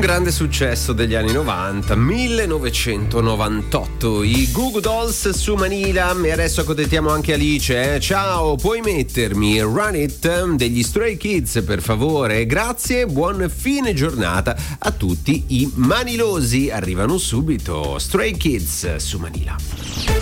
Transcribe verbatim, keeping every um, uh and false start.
grande successo degli anni novanta, millenovecentonovantotto, i Goo Goo Dolls su Manila. E adesso accontentiamo anche Alice, eh? Ciao, puoi mettermi Run It degli Stray Kids per favore? Grazie, buon fine giornata a tutti i manilosi. Arrivano subito Stray Kids su Manila.